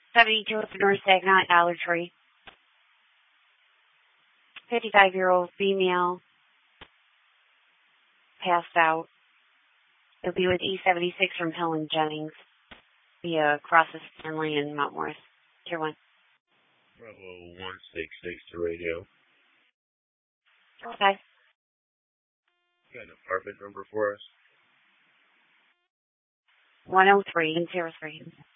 72 North Saginaw, Dollar Tree. 55-year-old female, passed out. It'll be with E76 from Helen Jennings. Via crosses Stanley and Mount Morris. Tier 1. Bravo 166 to radio. Okay. Got an apartment number for us? 103 and 03.